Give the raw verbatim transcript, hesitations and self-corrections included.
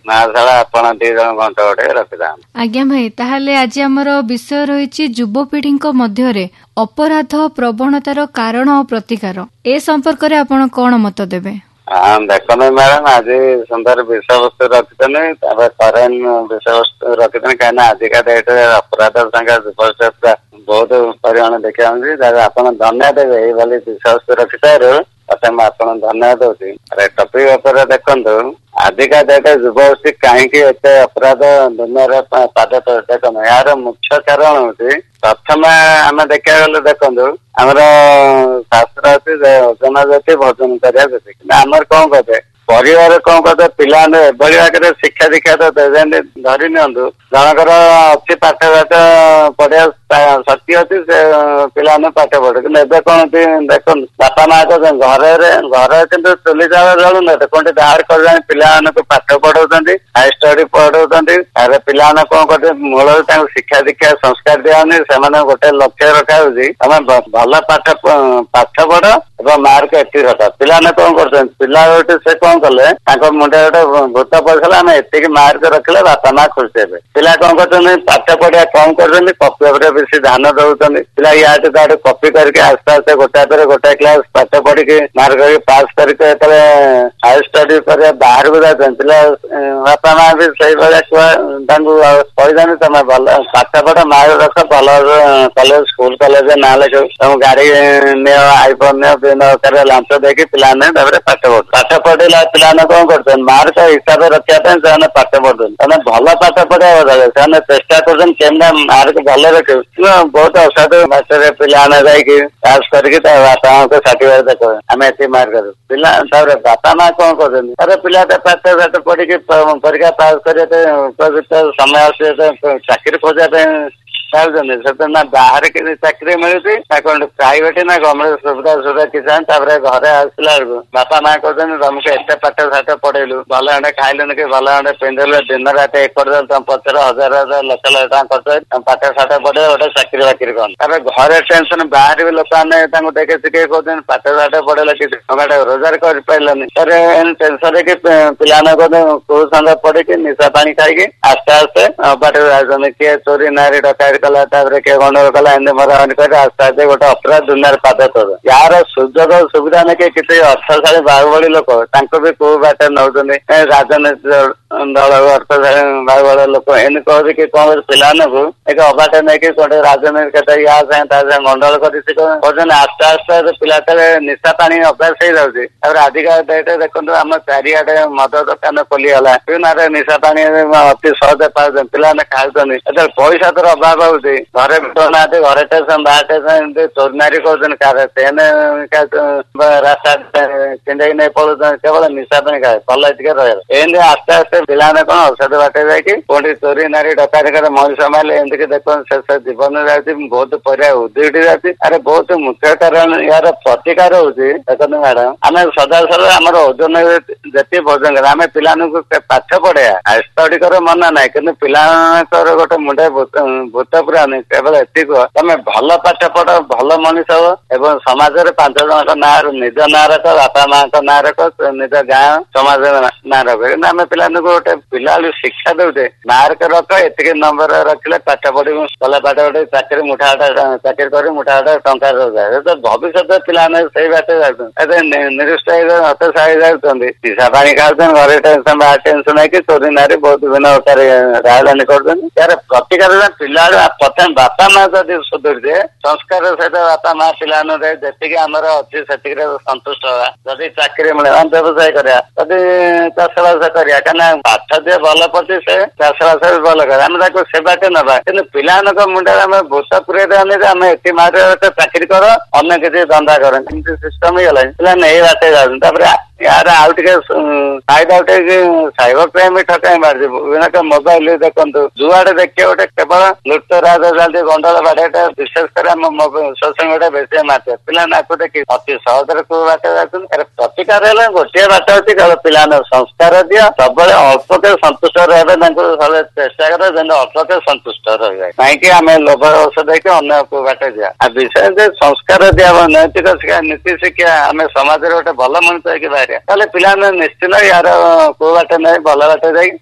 ନା ସାରା ଆପଣ ଦି ଜଣ ଘଣ୍ଟା ଗୋଟେ ରଖିଥାନ୍ତି। ଆଜ୍ଞା ଭାଇ, ତାହେଲେ ଆଜି ଆମର ବିଷୟ ରହିଛି ଯୁବପିଢିଙ୍କ ମଧ୍ୟରେ ଅପରାଧ ପ୍ରବଣତାର କାରଣ ଓ ପ୍ରତିକାର। ଏ ସମ୍ପର୍କରେ ଆପଣ କଣ ମତ ଦେବେ? ହଁ ଦେଖନ୍ତୁ ମ୍ୟାଡାମ, ଆଜି ସୁନ୍ଦର ବିଷୟବସ୍ତୁ ରଖିଛନ୍ତି, ତାପରେ କରେଣ୍ଟ ବିଷୟବସ୍ତୁ ରଖିଛନ୍ତି। କାହିଁକିନା ଆଜିକା ଡେଟରେ ଅପରାଧ ସଂଖ୍ୟା ଯୁବପିଢି ବହୁତ ପରିମାଣ ଦେଖିବାକୁ ତାକୁ ଆପଣ ଧନ୍ୟବାଦ ଦେବେ। ଏଇଭଳି ବିଷୟବସ୍ତୁ ରଖିଥିବାରୁ ତଥା ମୁଁ ଆପଣଙ୍କୁ ଧନ୍ୟବାଦ ଦଉଛି। ଟପିକ ଉପରେ ଦେଖନ୍ତୁ, ଆଜିକା ଡେଟରେ ଯୁବଗୋଷ୍ଠୀ କାହିଁକି ଏତେ ଅପରାଧ ଦୁନିଆରେ ପାଦ ଦେଖନ୍ତୁ, ଏହାର ମୁଖ୍ୟ କାରଣ ହଉଛି ପ୍ରଥମେ ଆମେ ଦେଖିବାକୁ ଗଲେ ଦେଖନ୍ତୁ, ଆମର ଶାସ୍ତ୍ର ଅଛି ଯେ ଓଜନ ଜାତି ଭୋଜନ କରିବା ଜାତି। କିନ୍ତୁ ଆମର କଣ କରିବେ, ପରିବାର କଣ କରିବେ, ପିଲାମାନେ ଏଭଳି ଭାବରେ ଶିକ୍ଷା ଦୀକ୍ଷା ଦେବେ। ଯେମିତି ଧରି ନିଅନ୍ତୁ, ଜଣଙ୍କର ଅଛି ପାଠ ପାଠ ପଢିବା ଶକ୍ତି ଅଛି, ସେ ପିଲାମାନେ ପାଠ ପଢେ। କିନ୍ତୁ ଏବେ କଣ ଦେଖନ୍ତୁ, ବାପା ମା କହୁଛନ୍ତି ଘରେ ଘରେ କିନ୍ତୁ ଚୁଲି ଚାଳ ଜଳୁନାହାନ୍ତି, କୋଉଠି ବାହାର କରିଯାନ୍ତି ପିଲାମାନଙ୍କୁ ପାଠ ପଢଉଛନ୍ତି, ହାଇ ଷ୍ଟଡି ପଢଉଛନ୍ତି। ତାହେଲେ ପିଲାମାନେ କଣ କରୁଛନ୍ତି, ମୂଳରୁ ତାଙ୍କୁ ଶିକ୍ଷା ଦୀକ୍ଷା ସଂସ୍କାର ଦିଆହଉନି। ସେମାନଙ୍କୁ ଗୋଟେ ଲକ୍ଷ୍ୟ ରଖାହଉଛି, ତମେ ଭଲ ପାଠ ପାଠ ପଢ ଏବଂ ମାର୍କ ଏତିକି ରଖ। ପିଲାମାନେ କଣ କରୁଛନ୍ତି, ପିଲା ଗୋଟେ ସେ କଣ କଲେ, ତାଙ୍କ ମୁଣ୍ଡରେ ଗୋଟେ ଭୂତ ପଶିଲା, ଆମେ ଏତିକି ମାର୍କ ରଖିଲେ ବାପା ମା ଖୁସି ହେବେ। ପିଲା କଣ କରୁଛନ୍ତି, ପାଠ ପଢିବା କମ କରୁଛନ୍ତି, କପି ଉପରେ ବେଶୀ ଧ୍ୟାନ ଦଉଛନ୍ତି। ପିଲା ୟାଠୁ ତାଠୁ କପି କରିକି ଆସ୍ତେ ଆସ୍ତେ ଗୋଟାଏ ପରେ ଗୋଟାଏ କ୍ଲାସ ପାଠ ପଢିକି ମାର୍କ କରିକି ପାସ୍ କରିକି ଯେତେବେଳେ ହାଇ ଷ୍ଟଡି କରିବା ବାହାରକୁ ଯାଉଛନ୍ତି, ପିଲା ବାପା ମା ବି ସେଇଭଳିଆ ଛୁଆ ତାଙ୍କୁ କହିଥାନ୍ତି, ତମେ ଭଲ ପାଠ ପଢ, ମାର୍କ ରଖ, ଭଲ କଲେଜ ସ୍କୁଲ କଲେଜରେ ନାଁ ଲେଖ, ତମ ଗାଡି ନିଅ, ଆଇଫୋନ ନିଅ, ବିଭିନ୍ନ ପ୍ରକାର ଲାଞ୍ଚ ଦେଇକି ପିଲାମାନେ ତାପରେ ପାଠ ପଢୁ ପାଠ ପଢିଲା ପିଲାମାନେ କଣ କରୁଛନ୍ତି, ମାର୍କ ହିସାବ ରଖିବା ପାଇଁ ସେମାନେ ପାଠ ପଢୁଛନ୍ତି। ସେମାନେ ଭଲ ପାଠ ପଢିବା ବଦଳରେ ସେମାନେ ଚେଷ୍ଟା କରୁଛନ୍ତି କେମିତି ମାର୍କ ଭଲ ରଖିବୁ। ବହୁତ ଅସାଧୁ ଭାଷାରେ ପିଲାମାନେ ଯାଇକି ପାସ୍ କରିକି ତା ବାପା ମାଙ୍କୁ ସାର୍ଟିଫିକେଟ ଦେଖ, ଆମେ ଏତିକି ମାର୍କ କରୁ। ପିଲା ତାପରେ ବାପା ମା କଣ କରୁଛନ୍ତି, ତାପରେ ପିଲାଟା ପାଠ ପାଠ ପଢିକି ପରୀକ୍ଷା ପାସ୍ କରିବା ପାଇଁ ଉପଯୁକ୍ତ ସମୟ ଆସି ଚାକିରି ଖୋଜିବା ପାଇଁ ଚାହୁଁଛନ୍ତି, ସେତେବେଳେ ନା ବାହାରେ କିଛି ଚାକିରି ମିଳୁଛି, ନା କଣ ପ୍ରାଇଭେଟ ନା ଗଭର୍ଣ୍ଣମେଣ୍ଟ ସୁବିଧା ସୁବିଧା କିଛି ଆଣି। ତାପରେ ଘରେ ଆସିଲା ବେଳକୁ ବାପା ମା କହୁଛନ୍ତି, ତମକୁ ଏତେ ପାଠ ସାଠ ପଢେଇଲୁ, ଭଲ ଖଣ୍ଡେ ଖାଇଲୁନି କି ଭଲ ଖଣ୍ଡେ ପିନ୍ଧିଲୁ, ଦିନ ରାତି ଏକ କରିଦେଲୁ, ତମ ପଛରେ ହଜାର ହଜାର ଲକ୍ଷ ଲକ୍ଷ ଟଙ୍କା ଖର୍ଚ୍ଚ କରି ତମ ପାଠ ସାଠ ପଢେଇ ଗୋଟେ ଚାକିରି ବାକିରି କର। ତାପରେ ଘରେ ଟେନସନ, ବାହାରେ ବି ଲୋକମାନେ ତାଙ୍କୁ ଦେଖି ଶିଖେଇ କହୁଛନ୍ତି, ପାଠ ସାଠ ପଢେଇଲେ କିଛି ଟଙ୍କା ରୋଜଗାର କରିପାରିଲନି। ତାପରେ ଟେନସନ ହେଇକି ପିଲାମାନେ କହୁଛନ୍ତି କୋଉ ସାଙ୍ଗ ପଢିକି ନିଶା ପାଣି ଖାଇକି ଆସ୍ତେ ଆସ୍ତେ ବାଟରେ ଯାଉଛନ୍ତି। କିଏ ଚୋରି ନାରୀ ଡକାୟତି କଲା, ତାପରେ କିଏ ଗଣ୍ଡଗୋଳ କଲା, ଏମିତି ମରାମରି କରି ଆସ୍ତେ ଆସ୍ତେ ଗୋଟେ ଅପରାଧ ଦୁନିଆରେ ପାଦ ତୋଳ। ଯାହାର ସୁଯୋଗ ସୁବିଧା ନେଇକି କିଛି ଅର୍ଥଶାଳୀ ବାହୁବଳୀ ଲୋକ ତାଙ୍କୁ ବି କୋଉ ବାଟରେ ନଉଛନ୍ତି, ରାଜନୀତି ଦଳ ଅର୍ଥଶାଳୀ ବାହୁବଳ ଲୋକ ଏମିତି କହୁଛି କଣ ପିଲାମାନଙ୍କୁ ଏକ ଅବାଟ ନେଇକି ଗୋଟେ ରାଜନୀତି କେତେ ୟା ସାଙ୍ଗେ ତା ସାଙ୍ଗେ ଗଣ୍ଡଗୋଳ କରି କହୁଛନ୍ତି। ଆସ୍ତେ ଆସ୍ତେ ପିଲା ଯେତେବେଳେ ନିଶା ପାଣି ଅଭ୍ୟାସ ହେଇଯାଉଛି, ତାପରେ ଆଜିକା ଡେଟରେ ଦେଖନ୍ତୁ ଆମ ଚାରିଆଡେ ମଦ ଦୋକାନ ଖୋଲିଗଲା, ବିଭିନ୍ନ ନିଶା ପାଣି ଅତି ସହଜ ପାଉଛନ୍ତି, ପିଲାମାନେ ଖାଉଛନ୍ତି। ଯେତେବେଳେ ପଇସା ତର ଅଭାବ ହଉଛି, ଘରେ ବିଟୁନାହାନ୍ତି, ଘରେ ଟେନସନ, ବାହାର ଟେନସନ, ଏମିତି ଚୋରି ନାରୀ କରୁଛନ୍ତି, କାର ଚେନ ରାସ୍ତା ଚିଣ୍ଡେଇକି ନେଇ ପଳଉଛନ୍ତି, କେବଳ ନିଶା ପାଣି ଖାଏ ଭଲ ଟିକେ ରହିବ। ଏମିତି ଆସ୍ତେ ଆସ୍ତେ ପିଲାମାନେ କଣ ଔଷଧ ବାଟେ ଯାଇକି କୋଉଠି ଚୋରି ନାରୀ ଡକାୟତି କରି ମଣିଷ ମାରିଲେ, ଏମିତିକି ଦେଖନ୍ତୁ ଶେଷ ଜୀବନ ଯାଉଛି, ବହୁତ ପରିବା ଉଧୁଟି ଯାଉଛି। ଆରେ ବହୁତ ମୁଖ୍ୟ କାରଣ ଏହାର ପ୍ରତିକାର ହଉଛି, ଦେଖନ୍ତୁ ମ୍ୟାଡାମ, ଆମେ ସଦାସର୍ବଦା ଆମର ଓଜନ ଯେତିକି ଭୋଜନ କରେ, ଆମେ ପିଲାମାନଙ୍କୁ ପାଠ ପଢେଇବା, ଷ୍ଟଡି କର ମନା ନାହିଁ, କିନ୍ତୁ ପିଲାମାନଙ୍କର ଗୋଟେ ମୁଣ୍ଡ ଭୂତ ପୁରାନି କେବଳ ଏତିକି, ତମେ ଭଲ ପାଠ ପଢ, ଭଲ ମଣିଷ ହବ ଏବଂ ସମାଜରେ ପାଞ୍ଚ ଜଣଙ୍କ ନାଁ ନିଜ ନାଁ ରଖ, ବାପା ମାଙ୍କ ନାଁ ରଖ, ନିଜ ଗାଁ ସମାଜ ନାଁ ରଖ। କିନ୍ତୁ ଆମେ ପିଲାମାନଙ୍କୁ ଗୋଟେ ପିଲା ଶିକ୍ଷା ଦଉଛେ, ମାର୍କ ରଖ, ଏତିକି ନମ୍ବର ରଖିଲେ ପାଠ ପଢିବୁ, ଭଲ ପାଠ ପଢି ଚାକିରି ମୁଠା ଚାକିରି କରି ମୁଠା ଟଙ୍କା ରୋଜଗାର। ଭବିଷ୍ୟତ ପିଲାମାନେ ସେଇ ବାଟେ ଯାଉଛନ୍ତି, ଏବେ ନିରୁତ୍ସାହ ହତୋତ୍ସାହ ହେଇଯାଉଛନ୍ତି, ନିଶା ପାଣି ଖାଉଛନ୍ତି, ଘରେ ଟେନସନ ବାହାର ଟେନସନ ହେଇକି ଚୋରି ନାରୀ ବହୁତ ବିଭିନ୍ନ ପ୍ରକାର ରାଜଧାନୀ କରୁଛନ୍ତି। ତାର ପ୍ରତିକାର ପିଲା ପ୍ରଥମେ ବାପା ମା ଯଦି ସୁଧୁରିବେ, ସଂସ୍କାର ସହିତ ବାପା ମା ପିଲାମାନେ ଯେତିକି ଆମର ଅଛି ସେତିକିରେ ସନ୍ତୁଷ୍ଟ ହବା। ଯଦି ଚାକିରି ମିଳେ ବ୍ୟବସାୟ କରିବା, ଯଦି ଚାଷ ବାସ କରିବା, କାହିଁକିନା ପାଠ ଯିଏ ଭଲ ପଡୁଛି ସେ ଚାଷ ବାସ ବି ଭଲ କରେ, ଆମେ ତାକୁ ସେ ବାଟେ ନବା। କିନ୍ତୁ ପିଲାମାନଙ୍କ ମୁଣ୍ଡରେ ଆମେ ଭୂତ ପୁରେଇ ଦେବାନି ଯେ ଆମେ ଏଠି ମାରେ ଚାକିରି କର, ଅନ୍ୟ କିଛି ଧନ୍ଦା କର, ଏମିତି ସିଷ୍ଟମ ହେଇଗଲାଣି। ପିଲାମାନେ ଏଇ ବାଟେ ଯାଉଛନ୍ତି। ତାପରେ ୟାର ଆଉ ଟିକେ ଫାଇଦା ଉଠେଇକି ସାଇବର କ୍ରାଇମ ଠକାମି ବାହାରିଛି, ବିଭିନ୍ନ ମୋବାଇଲ ଦେଖନ୍ତୁ, ଯୁଆଡେ ଦେଖିବେ ଗୋଟେ କେବଳ ଲୁଟ ରାଜ ଚାଲିଛି, ଗଣ୍ଡଗୋଳ ବାଡେଇଟା, ବିଶେଷ କରି ଆମ ସୋସିଆଲ ମିଡିଆ ବେଶୀ ମାତ୍ରା। ପିଲାମାନେ ଆକୁ ଦେଖି ଅତି ସହଜରେ କୋଉ ବାଟ ଯାଉଛନ୍ତି। ପ୍ରତିକାର ହେଲେ ଗୋଟିଏ ବାଟ ଅଛି, କେବଳ ପିଲାମାନଙ୍କୁ ସଂସ୍କାର ଦିଅ, ସବୁବେଳେ ଅଳ୍ପକେ ସନ୍ତୁଷ୍ଟ ରହିବେ, ତାଙ୍କୁ ସବୁବେଳେ ଚେଷ୍ଟା କର ଯେମିତି ଅଳ୍ପକେ ସନ୍ତୁଷ୍ଟ ରହିବେ, କାହିଁକି ଆମେ ଲୋଭ ଔଷଧ ଦେଇକି ଅନ୍ୟ କୋଉ ବାଟ ଯିବା। ଆଉ ବିଶେଷ ଯେ ସଂସ୍କାର ଦିଆହବ, ନୈତିକ ଶିକ୍ଷା, ନୀତି ଶିକ୍ଷା, ଆମେ ସମାଜରେ ଗୋଟେ ଭଲ ମଣିଷ ହେଇକି ବାହାରିବା, ତାହେଲେ ପିଲାମାନେ ନିଶ୍ଚିନ୍ତ ୟାର କୋଉ ବାଟ ନେଇ ଭଲ ବାଟ ଯାଇ